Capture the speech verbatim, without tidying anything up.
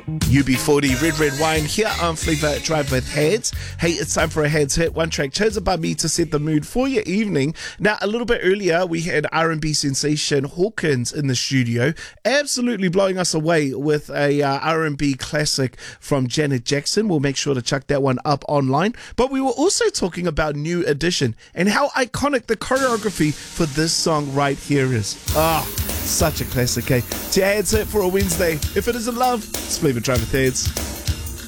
U B forty Red Red Wine here on Flavor Drive with Heads. Hey, it's time for a Heads Hit, one track chosen by me to set the mood for your evening. Now, a little bit earlier, we had R and B sensation Hawkins in the studio, absolutely blowing us away with a uh, R and B classic from Janet Jackson. We'll make sure to chuck that one up online. But we were also talking about New Edition and how iconic the choreography for this song right here is. Ah, oh, such a classic, eh? It's your Heads Hit for a Wednesday. If it isn't love, it's Flavor Drive with Heads.